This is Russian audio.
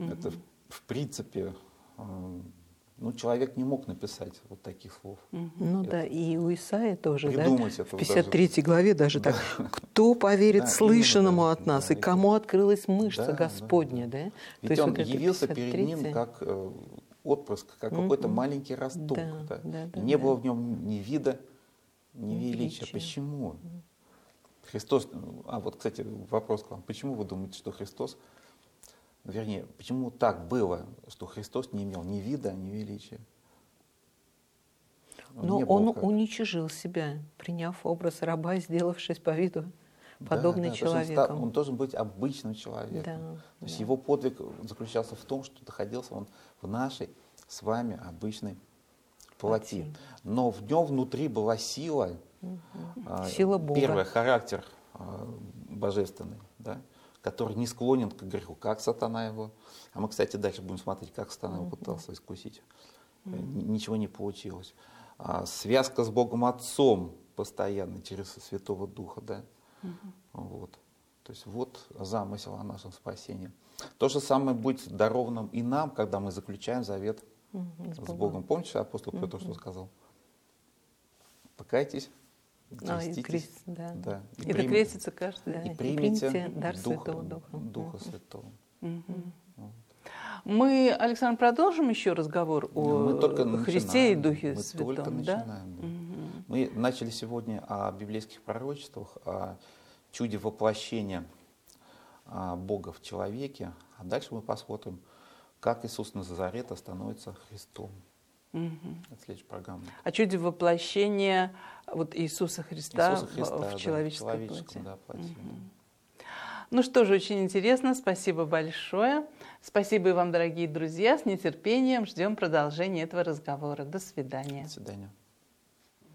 Это в принципе, ну, человек не мог написать вот таких слов. Ну да, и у Исаии тоже, придумать да? В этого 53 главе даже так. Кто поверит Да, слышанному именно, от нас, да, и кому открылась мышца да, Господня, да. да? Ведь он явился перед ним как отпрыск, как какой-то маленький росток. Да, Да. да, И да, не да. было в нем ни вида, ни величия. Величия. Почему? Христос, вот, кстати, вопрос к вам. Почему вы думаете, что Христос, вернее, почему так было, что Христос не имел ни вида, ни величия? Но не был он как- уничижил себя, приняв образ раба, сделавшись по виду подобный Да, то есть человеку. он должен быть обычным человеком. Да, То есть да. его подвиг заключался в том, что находился он в нашей с вами обычной плоти. Но в нем внутри была сила, Сила Бога. первый характер божественный, да, который не склонен к греху, как сатана его. А мы, кстати, дальше будем смотреть, как сатана его пытался искусить. Ничего не получилось. Связка с Богом Отцом постоянно через Святого Духа, да. Вот. То есть вот замысел о нашем спасении. То же самое будет даровано и нам, когда мы заключаем завет с Богом. Помните, апостол Петр что сказал? Покайтесь, креститесь, да. И докрестится каждый, да. и примите дар Святого Духа. Духа Святого. Мы, Александр, продолжим еще разговор о Христе и Духе Святом. Мы только да? начинаем. Да. Мы начали сегодня о библейских пророчествах, о чуде воплощения Бога в человеке. А дальше мы посмотрим, как Иисус Назарета становится Христом. Это следующая программа. О чуде воплощения вот Иисуса Христа, в человеческой плоти. Да, плоти. Ну что же, очень интересно. Спасибо большое. Спасибо и вам, дорогие друзья. С нетерпением ждем продолжения этого разговора. До свидания. До свидания.